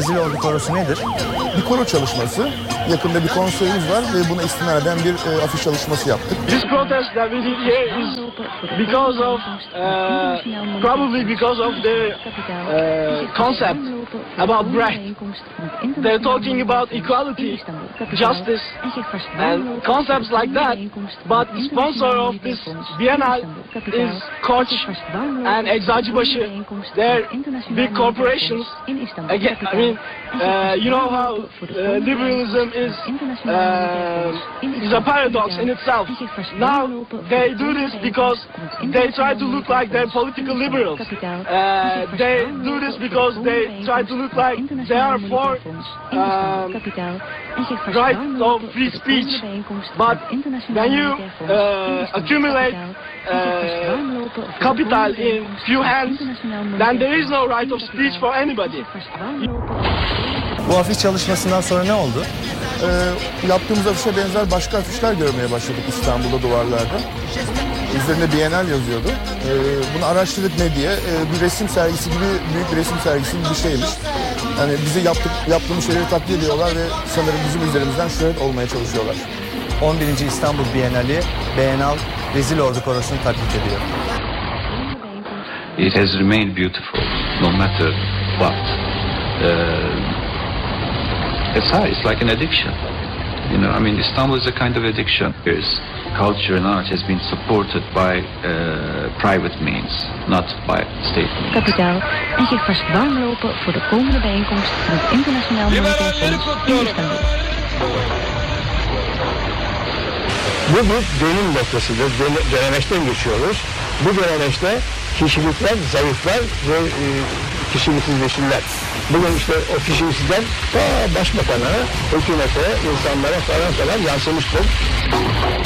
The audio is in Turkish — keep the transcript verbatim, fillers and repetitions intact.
Rezil Ordu Korosu nedir? Bir koro çalışması. Yakında bir konserimiz var ve buna istinaden bir e, afiş çalışması yaptık. This protest that we did here is because of uh, probably because of the uh, concept about Brecht. They're talking about equality, justice, and concepts like that. But the sponsor of this Biennale is Koç and Eczacıbaşı. They're big corporations. Again, I mean, uh, you know how uh, liberalism is uh, is a paradox in itself. Now they do this because they try to look like they're political liberals. Uh, they do this because they try to look like they are for um, right of free speech. But when you uh, accumulate uh, capital in few hands, then there is no right of speech for anybody. Bu afiş çalışmasından sonra ne oldu? E, yaptığımız afişe benzer başka afişler görmeye başladık İstanbul'da duvarlarda. Üzerinde Bienal yazıyordu. E, bunu araştırdık ne diye. E, bir resim sergisi gibi, büyük bir resim sergisi gibi bir şeymiş. Yani bize yaptık, yaptığımız şeyleri takdir ediyorlar ve sanırım bizim üzerimizden şöhret olmaya çalışıyorlar. on birinci İstanbul Bienali Bienal Rezil Ordu Korosu'nu taklit ediyor. It has remained beautiful, no matter what. Uh, it's hard. It's like an addiction. You know, I mean, Istanbul is a kind of addiction. There's culture and art has been supported by uh, private means, not by state means. Kapitaal en zich vast warm lopen voor de komende bijeenkomst van het Internationaal Monetair Fonds in Istanbul. Bu bir dönüm noktasıdır. Dönemeçten geçiyoruz. Bu dönemeçte kişilikler zayıflar ve e, kişiliksizleşirler. Bugün işte o kişiliksizler ta başbakana, hükümete, insanlara falan falan yansımıştır.